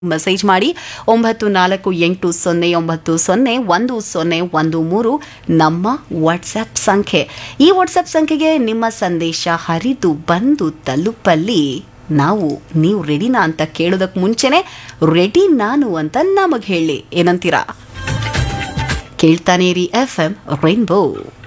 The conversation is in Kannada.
ಮೆಸೇಜ್ ಮಾಡಿ 9480901013 ನಮ್ಮ ವಾಟ್ಸ್ಆ್ಯಪ್ ಸಂಖ್ಯೆ. ಈ ವಾಟ್ಸ್ಆ್ಯಪ್ ಸಂಖ್ಯೆಗೆ ನಿಮ್ಮ ಸಂದೇಶ ಹರಿದು ಬಂದು ತಲುಪಲ್ಲಿ ನೀವು ರೆಡಿನಾ ಅಂತ ಕೇಳೋದಕ್ಕೆ ಮುಂಚೆನೆ ರೆಡಿ ನಾನು ಅಂತ ನಮಗೆ ಹೇಳಿ. ಏನಂತೀರಾ? ಕೇಳ್ತಾನೆ ರೀ FM ರೈನ್ಬೋ.